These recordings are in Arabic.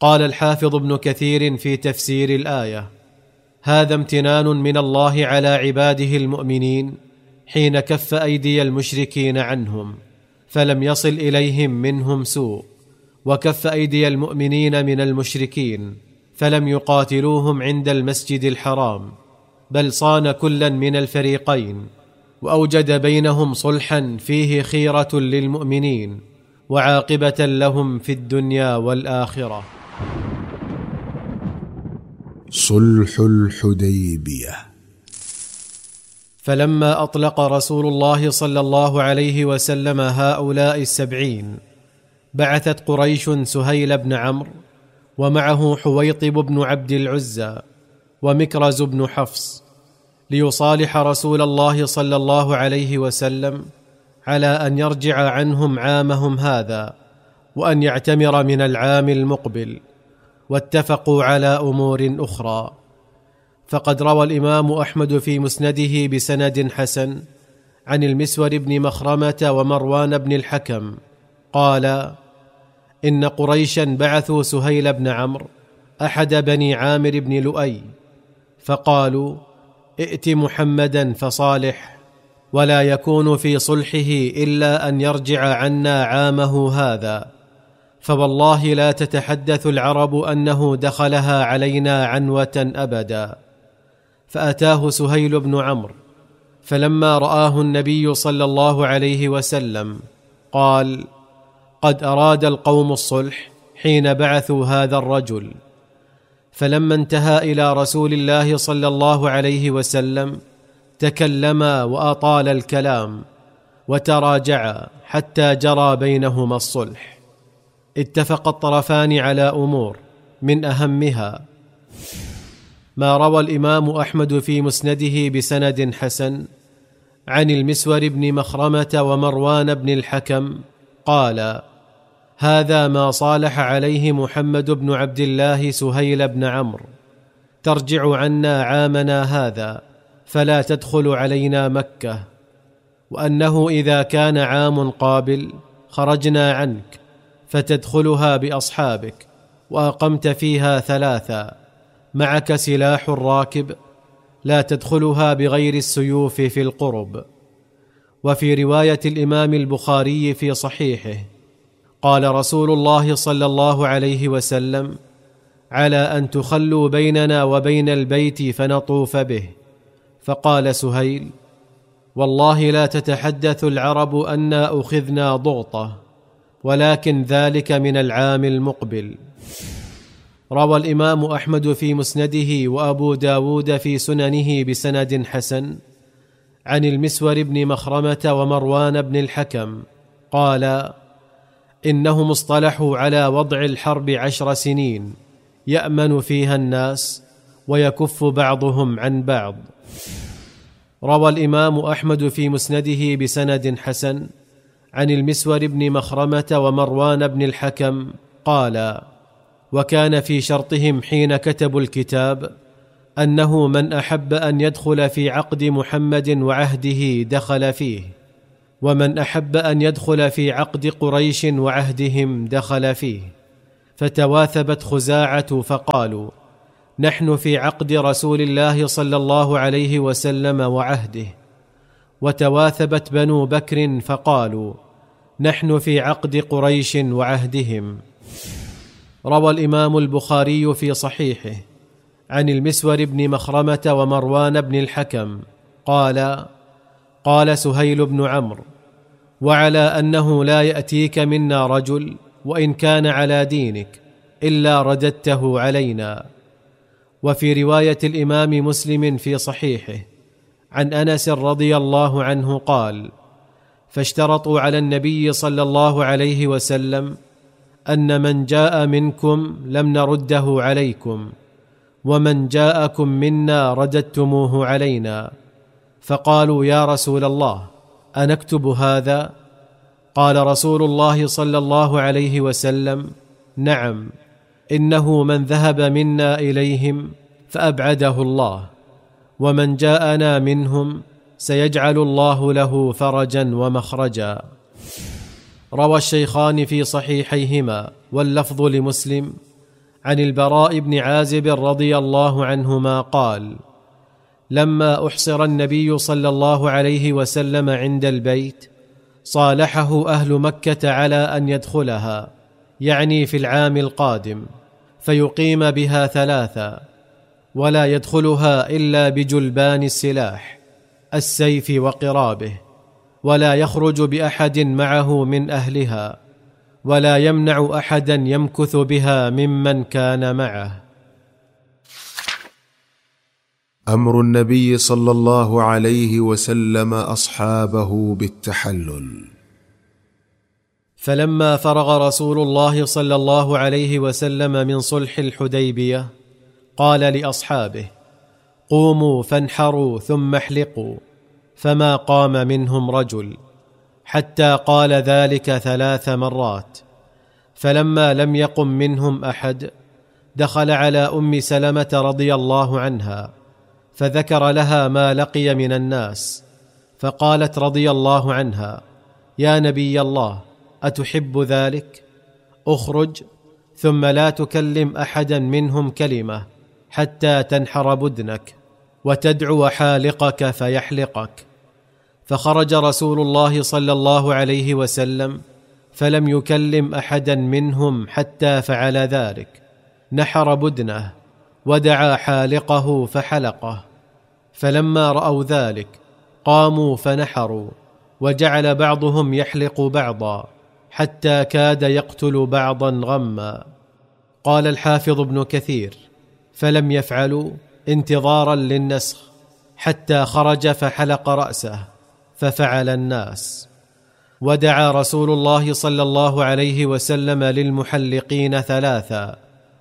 قال الحافظ ابن كثير في تفسير الآية: هذا امتنان من الله على عباده المؤمنين حين كف أيدي المشركين عنهم فلم يصل إليهم منهم سوء، وكف أيدي المؤمنين من المشركين فلم يقاتلوهم عند المسجد الحرام، بل صان كلا من الفريقين وأوجد بينهم صلحا فيه خيرة للمؤمنين وعاقبة لهم في الدنيا والآخرة. صلح الحديبية. فلما أطلق رسول الله صلى الله عليه وسلم هؤلاء 70 بعثت قريش سهيل بن عمرو ومعه حويطب بن عبد العزى ومكرز بن حفص ليصالح رسول الله صلى الله عليه وسلم على أن يرجع عنهم عامهم هذا وأن يعتمر من العام المقبل، واتفقوا على أمور أخرى. فقد روى الإمام أحمد في مسنده بسند حسن عن المسور بن مخرمة ومروان بن الحكم قال: إن قريشا بعثوا سهيل بن عمرو أحد بني عامر بن لؤي فقالوا: ائت محمدا فصالح، ولا يكون في صلحه إلا أن يرجع عنا عامه هذا، فوالله لا تتحدث العرب أنه دخلها علينا عنوة أبدا. فأتاه سهيل بن عمرو، فلما رآه النبي صلى الله عليه وسلم قال: قد أراد القوم الصلح حين بعثوا هذا الرجل. فلما انتهى إلى رسول الله صلى الله عليه وسلم تكلما وأطال الكلام وتراجعا حتى جرى بينهما الصلح. اتفق الطرفان على أمور، من أهمها ما روى الإمام أحمد في مسنده بسند حسن عن المسور بن مخرمة ومروان بن الحكم قال: هذا ما صالح عليه محمد بن عبد الله سهيل بن عمرو، ترجع عنا عامنا هذا فلا تدخل علينا مكة، وأنه إذا كان عام قابل خرجنا عنك فتدخلها بأصحابك وأقمت فيها 3 معك سلاح الراكب، لا تدخلها بغير السيوف في القرب. وفي رواية الإمام البخاري في صحيحه قال رسول الله صلى الله عليه وسلم: على أن تخلوا بيننا وبين البيت فنطوف به. فقال سهيل: والله لا تتحدث العرب أنا أخذنا ضغطة، ولكن ذلك من العام المقبل. روى الإمام أحمد في مسنده وأبو داود في سننه بسند حسن عن المسور بن مخرمة ومروان بن الحكم قال: إنهم اصطلحوا على وضع الحرب 10 سنين يأمن فيها الناس ويكف بعضهم عن بعض. روى الإمام أحمد في مسنده بسند حسن عن المسور بن مخرمة ومروان بن الحكم قال: وكان في شرطهم حين كتبوا الكتاب أنه من أحب أن يدخل في عقد محمد وعهده دخل فيه، ومن أحب أن يدخل في عقد قريش وعهدهم دخل فيه. فتواثبت خزاعة فقالوا: نحن في عقد رسول الله صلى الله عليه وسلم وعهده. وتواثبت بنو بكر فقالوا: نحن في عقد قريش وعهدهم. روى الإمام البخاري في صحيحه عن المسور بن مخرمة ومروان بن الحكم قال: قال سهيل بن عمرو: وعلى أنه لا يأتيك منا رجل وإن كان على دينك إلا رددته علينا. وفي رواية الإمام مسلم في صحيحه عن أنس رضي الله عنه قال: فاشترطوا على النبي صلى الله عليه وسلم أن من جاء منكم لم نرده عليكم، ومن جاءكم منا رددتموه علينا. فقالوا: يا رسول الله أنكتب هذا؟ قال رسول الله صلى الله عليه وسلم: نعم، إنه من ذهب منا إليهم فأبعده الله، ومن جاءنا منهم سيجعل الله له فرجا ومخرجا. روى الشيخان في صحيحيهما واللفظ لمسلم عن البراء بن عازب رضي الله عنهما قال: لما أحصر النبي صلى الله عليه وسلم عند البيت صالحه أهل مكة على أن يدخلها، يعني في العام القادم، فيقيم بها 3، ولا يدخلها إلا بجلبان السلاح، السيف وقرابه، ولا يخرج بأحد معه من أهلها، ولا يمنع أحدا يمكث بها ممن كان معه. أمر النبي صلى الله عليه وسلم أصحابه بالتحلل. فلما فرغ رسول الله صلى الله عليه وسلم من صلح الحديبية قال لأصحابه: قوموا فانحروا ثم احلقوا، فما قام منهم رجل، حتى قال ذلك 3 مرات. فلما لم يقم منهم أحد دخل على أم سلمة رضي الله عنها، فذكر لها ما لقي من الناس، فقالت رضي الله عنها: يا نبي الله، أتحب ذلك؟ أخرج ثم لا تكلم أحدا منهم كلمة حتى تنحر بدنك وتدعو حالقك فيحلقك. فخرج رسول الله صلى الله عليه وسلم فلم يكلم أحدا منهم حتى فعل ذلك، نحر بدنه ودعا حالقه فحلقه. فلما رأوا ذلك قاموا فنحروا، وجعل بعضهم يحلق بعضا حتى كاد يقتل بعضا غما. قال الحافظ ابن كثير: فلم يفعلوا انتظارا للنسخ حتى خرج فحلق رأسه، ففعل الناس. ودعا رسول الله صلى الله عليه وسلم للمحلقين 3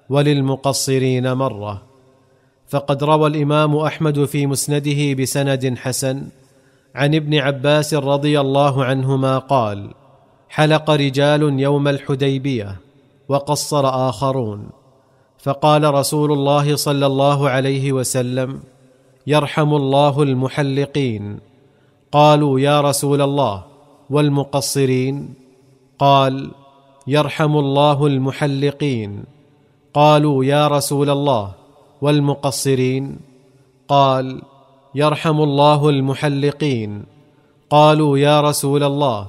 وللمقصرين مرة. فقد روى الإمام أحمد في مسنده بسند حسن عن ابن عباس رضي الله عنهما قال: حلق رجال يوم الحديبية وقصر آخرون، فقال رسول الله صلى الله عليه وسلم: يرحم الله المحلقين. قالوا: يا رسول الله، والمقصرين؟ قال: يرحم الله المحلقين. قالوا: يا رسول الله، والمقصرين؟ قال: يرحم الله المحلقين. قالوا: يا رسول الله،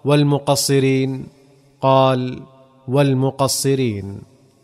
والمقصرين؟ قال: والمقصرين.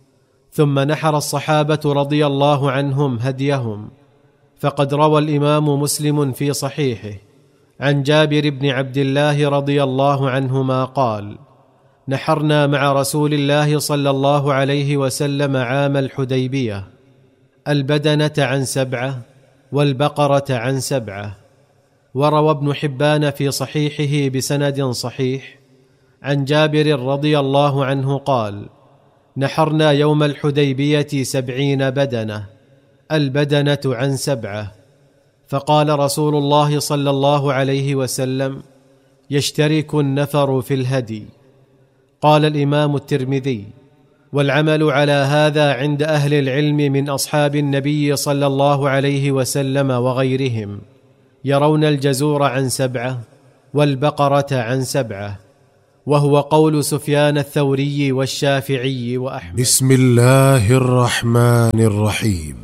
ثم نحر الصحابة رضي الله عنهم هديهم. فقد روى الإمام مسلم في صحيحه عن جابر بن عبد الله رضي الله عنهما قال: نحرنا مع رسول الله صلى الله عليه وسلم عام الحديبية البدنة عن 7 والبقرة عن 7. وروى ابن حبان في صحيحه بسند صحيح عن جابر رضي الله عنه قال: نحرنا يوم الحديبية 70 بدنة، البدنة عن 7. فقال رسول الله صلى الله عليه وسلم: يشترك النفر في الهدي. قال الإمام الترمذي: والعمل على هذا عند أهل العلم من أصحاب النبي صلى الله عليه وسلم وغيرهم، يرون الجزور عن 7 والبقرة عن 7، وهو قول سفيان الثوري والشافعي وأحمد. بسم الله الرحمن الرحيم.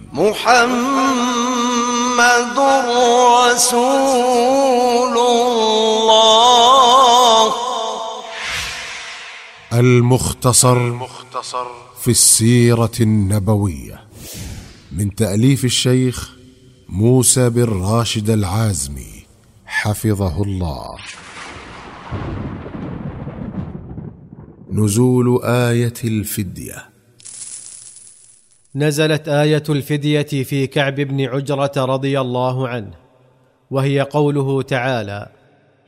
محمد رسول الله. المختصر في السيرة النبوية، من تأليف الشيخ موسى بن راشد العازمي حفظه الله. نزول آية الفدية. نزلت آية الفدية في كعب بن عجرة رضي الله عنه، وهي قوله تعالى: